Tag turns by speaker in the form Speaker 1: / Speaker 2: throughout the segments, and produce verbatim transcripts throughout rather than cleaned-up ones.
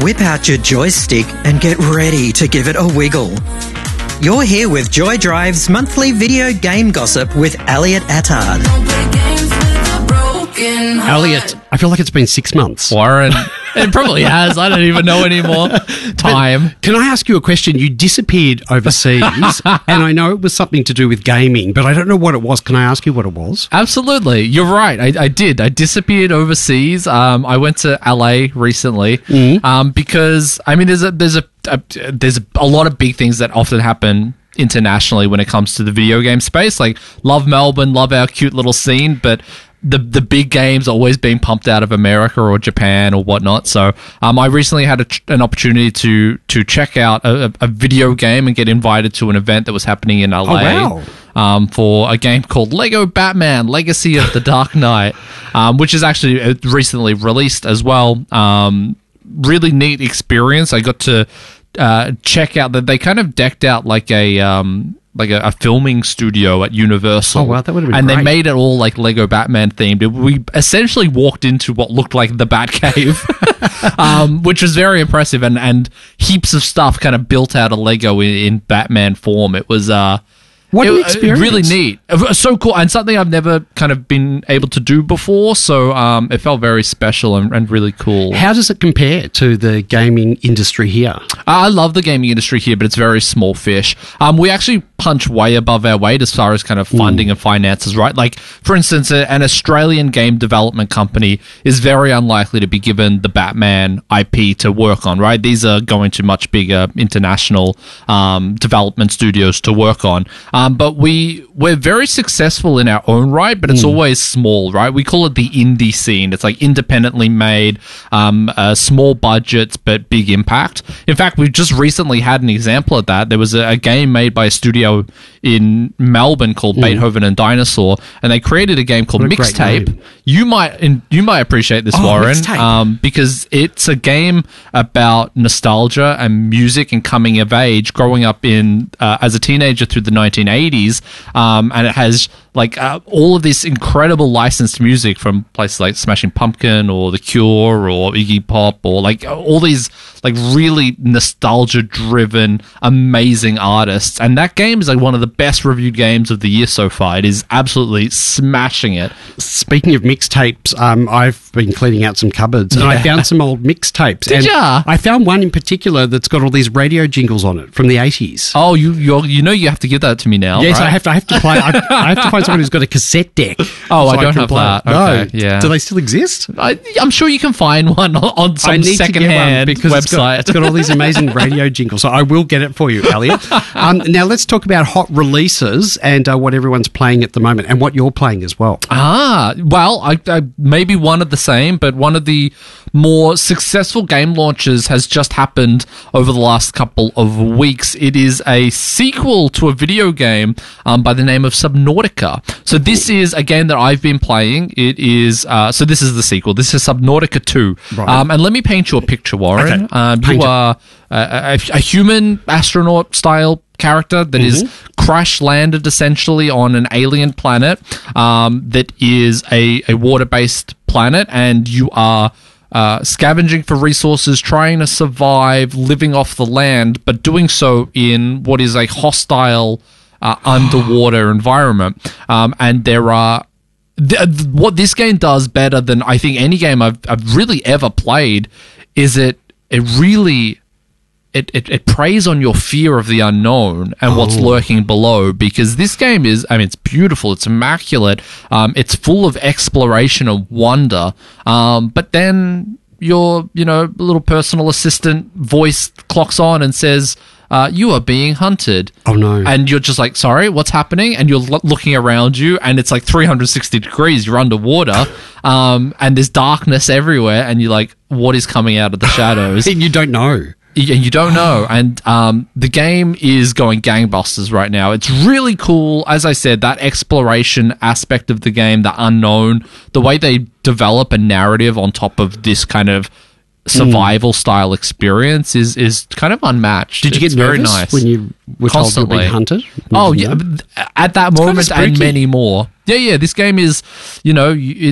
Speaker 1: whip out your joystick and get ready to give it a wiggle. You're here with Joy Drive's monthly video game gossip with Elliot Attard.
Speaker 2: Elliot, I feel like it's been six months.
Speaker 3: Warren, it probably has. I don't even know anymore. Time.
Speaker 2: But can I ask you a question? You disappeared overseas, and I know it was something to do with gaming, but I don't know what it was. Can I ask you what it was?
Speaker 3: Absolutely. You're right. I, I did. I disappeared overseas. Um, I went to L A recently
Speaker 2: Mm.
Speaker 3: um, because, I mean, there's a, there's a, a there's a lot of big things that often happen internationally when it comes to the video game space. Like, love Melbourne, love our cute little scene, but the the big games always being pumped out of America or Japan or whatnot. So um, I recently had a, an opportunity to to check out a, a video game and get invited to an event that was happening in L A.
Speaker 2: Oh, wow.
Speaker 3: Um, for a game called Lego Batman Legacy of the Dark Knight, um, which is actually recently released as well. Um, really neat experience. I got to uh, check out that they kind of decked out like a... Um, like a, a filming studio at Universal.
Speaker 2: Oh, wow, that would have been
Speaker 3: And
Speaker 2: great.
Speaker 3: they made it all like Lego Batman themed. We essentially walked into what looked like the Batcave, um, which was very impressive, and, and heaps of stuff kind of built out of Lego in, in Batman form. It was uh,
Speaker 2: What an
Speaker 3: it-
Speaker 2: experience.
Speaker 3: really neat. So cool, and something I've never kind of been able to do before, so um, it felt very special and, and really cool.
Speaker 2: How does it compare to the gaming industry here?
Speaker 3: I love the gaming industry here, but it's very small fish. Um, we actually punch way above our weight as far as kind of funding and finances, right? Like, for instance, a, an Australian game development company is very unlikely to be given the Batman I P to work on, right? These are going to much bigger international um, development studios to work on. Um, but we, we're very successful in our own right, but it's always small, right? We call it the indie scene. It's like independently made, um, uh, small budgets, but big impact. In fact, we've just recently had an example of that. There was a, a game made by a studio in Melbourne called Beethoven and Dinosaur, and they created a game called
Speaker 2: What a great
Speaker 3: Mixtape.
Speaker 2: name.
Speaker 3: You might in, you might appreciate this,
Speaker 2: Oh,
Speaker 3: Warren,
Speaker 2: Mixtape.
Speaker 3: um, because it's a game about nostalgia and music and coming of age, growing up in uh, as a teenager through the nineteen eighties, um, and it has like uh, all of this incredible licensed music from places like Smashing Pumpkin or The Cure or Iggy Pop, or like all these like really nostalgia-driven, amazing artists. And that game is like one of the best reviewed games of the year so far. It is absolutely smashing it.
Speaker 2: Speaking of mixtapes, um, I've been cleaning out some cupboards and I
Speaker 3: Yeah.
Speaker 2: found some old mixtapes.
Speaker 3: Did
Speaker 2: and
Speaker 3: ya?
Speaker 2: I found one in particular that's got all these radio jingles on it from the eighties.
Speaker 3: Oh, you you're, you know you have to give that to me now.
Speaker 2: Yes,
Speaker 3: right?
Speaker 2: I have to. I have to play. I, I have to find someone who's got a cassette deck.
Speaker 3: Oh, I
Speaker 2: so
Speaker 3: don't
Speaker 2: can
Speaker 3: have
Speaker 2: play
Speaker 3: that.
Speaker 2: it. No,
Speaker 3: Okay, yeah.
Speaker 2: Do they still exist?
Speaker 3: I, I'm sure you can find one on, on
Speaker 2: I
Speaker 3: some
Speaker 2: need to get one
Speaker 3: secondhand
Speaker 2: because it's got,
Speaker 3: website.
Speaker 2: it's got all these amazing radio jingles. So I will get it for you, Elliot. Um, now let's talk about hot releases and uh, what everyone's playing at the moment and what you're playing as well.
Speaker 3: Ah, well, I, I maybe one of the same, but one of the more successful game launches has just happened over the last couple of weeks. It is a sequel to a video game um, by the name of Subnautica. So this is a game that I've been playing. It is uh, so this is the sequel. This is Subnautica two.
Speaker 2: Right.
Speaker 3: Um, and let me paint you a picture, Warren.
Speaker 2: Okay.
Speaker 3: Um,
Speaker 2: Paint
Speaker 3: you
Speaker 2: it.
Speaker 3: are a, a, a human astronaut style character that is crash landed essentially on an alien planet um, that is a, a water based planet, and you are uh, scavenging for resources, trying to survive, living off the land, but doing so in what is a hostile uh, underwater environment. Um, and there are th- th- what this game does better than I think any game I've, I've really ever played is it it really It, it, it preys on your fear of the unknown and what's lurking below, because this game is, I mean, it's beautiful, it's immaculate, um, it's full of exploration and wonder, um, but then your, you know, little personal assistant voice clocks on and says, uh, you are being hunted.
Speaker 2: Oh, no.
Speaker 3: And you're just like, sorry, what's happening? And you're lo- looking around you, and it's like three hundred sixty degrees, you're underwater, um, and there's darkness everywhere, and you're like, what is coming out of the shadows?
Speaker 2: And you don't know.
Speaker 3: Yeah, you don't know. And um, the game is going gangbusters right now. It's really cool. As I said, that exploration aspect of the game, the unknown, the way they develop a narrative on top of this kind of survival style experience is is kind of unmatched.
Speaker 2: Did you
Speaker 3: It's
Speaker 2: get
Speaker 3: very
Speaker 2: nervous
Speaker 3: nice
Speaker 2: when you were told you were being
Speaker 3: Constantly.
Speaker 2: hunted?
Speaker 3: Oh yeah, but at that
Speaker 2: kind of
Speaker 3: moment and
Speaker 2: spooky.
Speaker 3: many more. Yeah, yeah. This game is, you know, you- it, it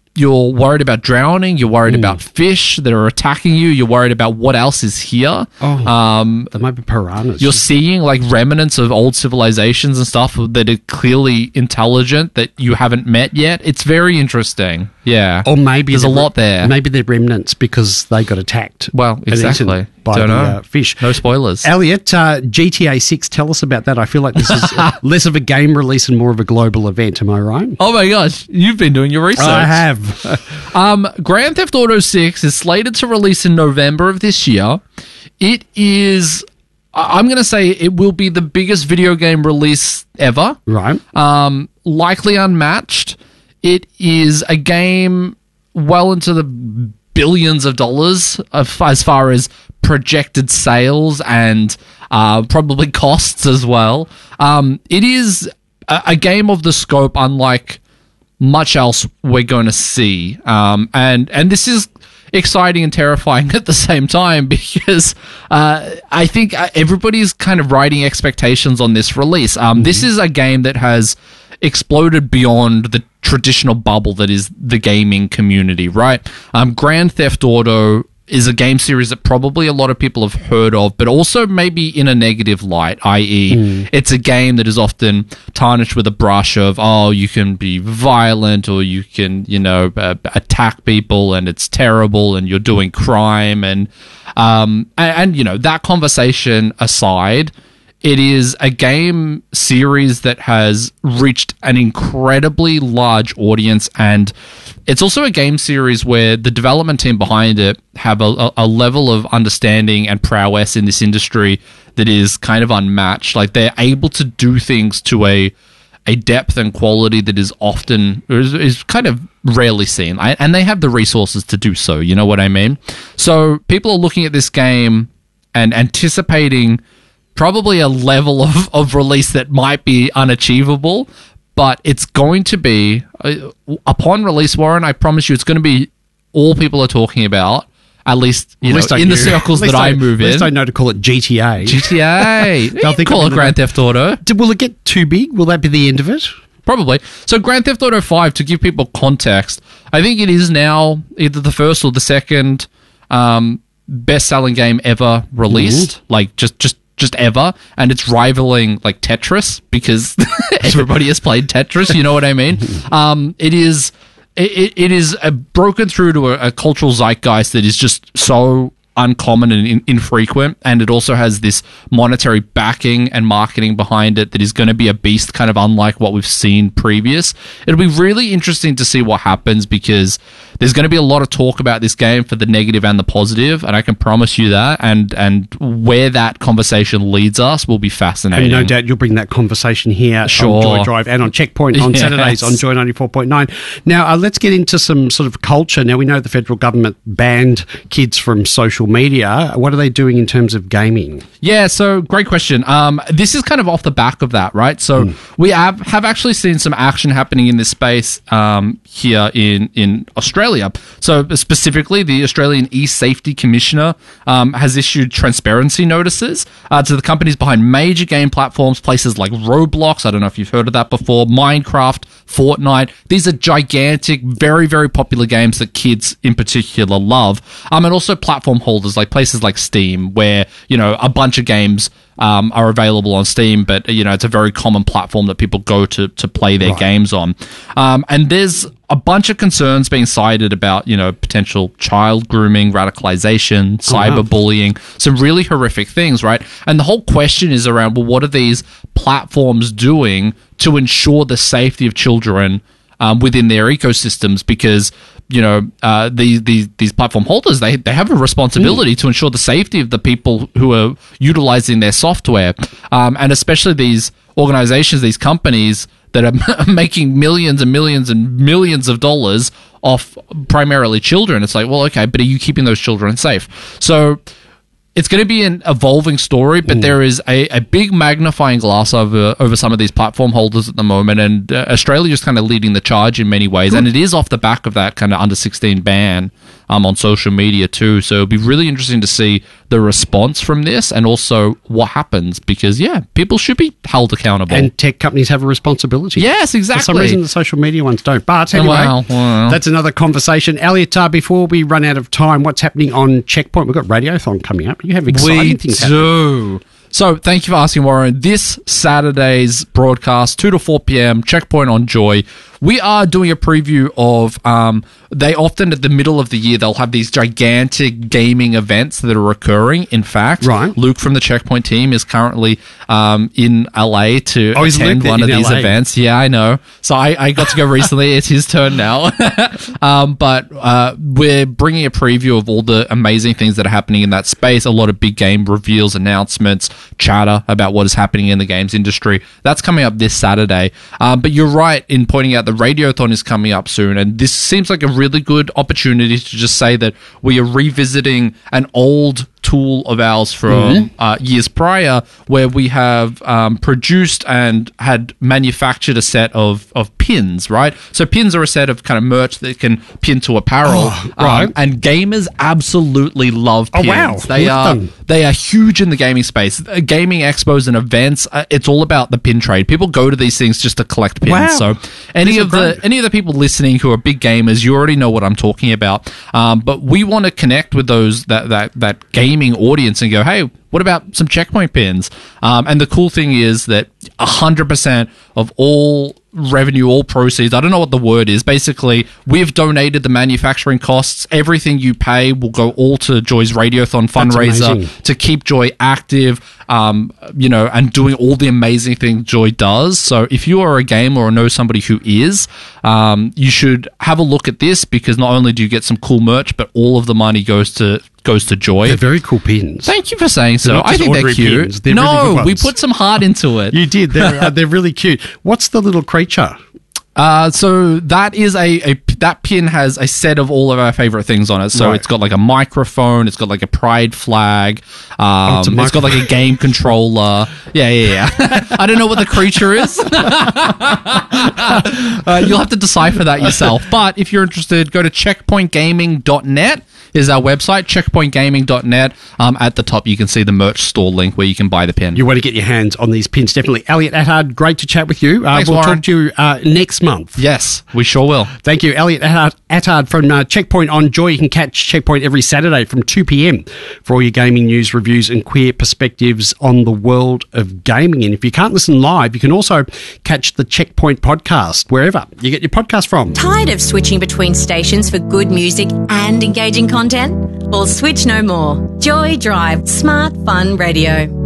Speaker 3: you're worried about drowning. You're worried mm. about fish that are attacking you. You're worried about what else is here.
Speaker 2: Oh, um, there might be piranhas.
Speaker 3: You're seeing like remnants of old civilizations and stuff that are clearly intelligent that you haven't met yet. It's very interesting. Yeah.
Speaker 2: Or maybe
Speaker 3: there's a lot there.
Speaker 2: Maybe they're remnants because they got attacked.
Speaker 3: Well, exactly.
Speaker 2: By
Speaker 3: Don't
Speaker 2: the
Speaker 3: know.
Speaker 2: Uh, fish.
Speaker 3: No spoilers.
Speaker 2: Elliot, uh, G T A six, tell us about that. I feel like this is less of a game release and more of a global event. Am I right?
Speaker 3: Oh my gosh, you've been doing your research.
Speaker 2: I have.
Speaker 3: um, Grand Theft Auto six is slated to release in November of this year. It is, I'm going to say it will be the biggest video game release ever.
Speaker 2: Right.
Speaker 3: Um, likely unmatched. It is a game well into the billions of dollars of, as far as projected sales and uh, probably costs as well. Um, it is a, a game of the scope unlike much else we're going to see. Um, and, and this is exciting and terrifying at the same time because uh, I think everybody's kind of riding expectations on this release. Um, mm-hmm. This is a game that has exploded beyond the traditional bubble that is the gaming community, right? Um, Grand Theft Auto is a game series that probably a lot of people have heard of, but also maybe in a negative light, that is, mm. it's a game that is often tarnished with a brush of, oh, you can be violent or you can, you know, uh, attack people and it's terrible and you're doing crime. And, um, and, and, you know, that conversation aside, it is a game series that has reached an incredibly large audience, and it's also a game series where the development team behind it have a, a level of understanding and prowess in this industry that is kind of unmatched. Like, they're able to do things to a a depth and quality that is often is, is kind of rarely seen, I, and they have the resources to do so. You know what I mean? So people are looking at this game and anticipating probably a level of, of release that might be unachievable, but it's going to be, uh, upon release, Warren, I promise you, it's going to be all people are talking about, at least, you
Speaker 2: at
Speaker 3: know,
Speaker 2: least
Speaker 3: in
Speaker 2: I
Speaker 3: the circles that I, I move
Speaker 2: in. At least
Speaker 3: in.
Speaker 2: I know to call it G T A.
Speaker 3: G T A. They'll think call it Grand Theft Auto.
Speaker 2: Will it get too big? Will that be the end of it?
Speaker 3: Probably. So Grand Theft Auto five, to give people context, I think it is now either the first or the second um, best-selling game ever released. Mm-hmm. Like, just, just just ever, and it's rivaling like Tetris because everybody has played Tetris. You know what I mean? Um, it is it, it is a broken through to a, a cultural zeitgeist that is just so uncommon and in, infrequent, and it also has this monetary backing and marketing behind it that is going to be a beast, kind of unlike what we've seen previous. It'll be really interesting to see what happens because there's going to be a lot of talk about this game for the negative and the positive, and I can promise you that, and and where that conversation leads us will be fascinating.
Speaker 2: And no doubt you'll bring that conversation here
Speaker 3: sure.
Speaker 2: on Joy Drive and on Checkpoint on yes. Saturdays on Joy ninety-four point nine. Now, uh, let's get into some sort of culture. Now, we know the federal government banned kids from social media. What are they doing in terms of gaming?
Speaker 3: Yeah, so great question. Um, this is kind of off the back of that, right? So mm. we have, have actually seen some action happening in this space um, here in, in Australia. So specifically, the Australian E-Safety Commissioner um, has issued transparency notices uh, to the companies behind major game platforms, places like Roblox, I don't know if you've heard of that before, Minecraft, Fortnite. These are gigantic, very, very popular games that kids in particular love. Um, and also platform holders like places like Steam, where, you know, a bunch of games um, are available on Steam, but, you know, it's a very common platform that people go to to play their right. games on. Um, and there's a bunch of concerns being cited about, you know, potential child grooming, radicalization, cyberbullying, oh, wow. some really horrific things, right? And the whole question is around, well, what are these platforms doing to ensure the safety of children um, within their ecosystems? Because, you know, uh, these, these these platform holders, they, they have a responsibility mm. to ensure the safety of the people who are utilizing their software. Um, and especially these organizations, these companies that are making millions and millions and millions of dollars off primarily children. It's like, well, okay, but are you keeping those children safe? So it's going to be an evolving story, but mm. there is a, a big magnifying glass over over some of these platform holders at the moment, and uh, Australia is kind of leading the charge in many ways, and it is off the back of that kind of under sixteen ban um, on social media too. So it'll be really interesting to see the response from this and also what happens because, yeah, people should be held accountable.
Speaker 2: And tech companies have a responsibility.
Speaker 3: Yes, exactly.
Speaker 2: For some reason, the social media ones don't. But anyway,
Speaker 3: well, well. that's
Speaker 2: another conversation. Elliot, uh, before we run out of time, what's happening on Checkpoint? We've got Radiothon coming up. You have exciting
Speaker 3: we
Speaker 2: things
Speaker 3: do.
Speaker 2: happening.
Speaker 3: So thank you for asking, Warren. This Saturday's broadcast, two to four p.m, Checkpoint on Joy. We are doing a preview of, um, they often at the middle of the year, they'll have these gigantic gaming events that are occurring. In fact,
Speaker 2: right.
Speaker 3: Luke from the Checkpoint team is currently um, in L A to
Speaker 2: oh,
Speaker 3: attend one of these L A events. Yeah, I know. So I, I got to go recently. It's his turn now. um, but uh, we're bringing a preview of all the amazing things that are happening in that space. A lot of big game reveals, announcements, chatter about what is happening in the games industry. That's coming up this Saturday. Um, but you're right in pointing out the Radiothon is coming up soon, and this seems like a really good opportunity to just say that we are revisiting an old tool of ours from mm-hmm. uh, years prior, where we have um, produced and had manufactured a set of, of pins, right? So pins are a set of kind of merch that can pin to apparel,
Speaker 2: oh, right?
Speaker 3: Um, and gamers absolutely love pins.
Speaker 2: Oh wow,
Speaker 3: they are them. they are huge in the gaming space. Uh, gaming expos and events, uh, it's all about the pin trade. People go to these things just to collect pins.
Speaker 2: Wow.
Speaker 3: So any
Speaker 2: These
Speaker 3: of the any of the people listening who are big gamers, you already know what I'm talking about. Um, but we want to connect with those that that that game gaming audience and go, hey, what about some Checkpoint pins? Um, and the cool thing is that one hundred percent of all revenue, all proceeds, I don't know what the word is, basically, we've donated the manufacturing costs. Everything you pay will go all to Joy's Radiothon fundraiser to keep Joy active, um, you know, and doing all the amazing things Joy does. So if you are a gamer or know somebody who is, um, you should have a look at this, because not only do you get some cool merch, but all of the money goes to goes to Joy.
Speaker 2: They're very cool pins.
Speaker 3: Thank you for saying so. I think they're cute.
Speaker 2: They're
Speaker 3: no,
Speaker 2: really
Speaker 3: we put some heart into it.
Speaker 2: You did. They're, uh, they're really cute. What's the little creature?
Speaker 3: Uh, so that is a, a that pin has a set of all of our favorite things on it. So
Speaker 2: right.
Speaker 3: It's got like a microphone, it's got like a pride flag, um,
Speaker 2: oh, it's,
Speaker 3: it's got like a game controller. Yeah, yeah, yeah. I don't know what the creature is. uh, you'll have to decipher that yourself. But if you're interested, go to checkpoint gaming dot net. Is our website, checkpoint gaming dot net. Um, at the top, you can see the merch store link where you can buy the pin.
Speaker 2: You want to get your hands on these pins, definitely. Elliot Attard, great to chat with you. Uh,
Speaker 3: Thanks,
Speaker 2: we'll
Speaker 3: Warren.
Speaker 2: talk to you uh, next month.
Speaker 3: Yes, we sure will.
Speaker 2: Thank you, Elliot Attard from uh, Checkpoint on Joy. You can catch Checkpoint every Saturday from two p.m. for all your gaming news, reviews and queer perspectives on the world of gaming. And if you can't listen live, you can also catch the Checkpoint podcast wherever you get your podcast from.
Speaker 4: Tired of switching between stations for good music and engaging content? Well, switch no more. Joy Drive Smart Fun Radio.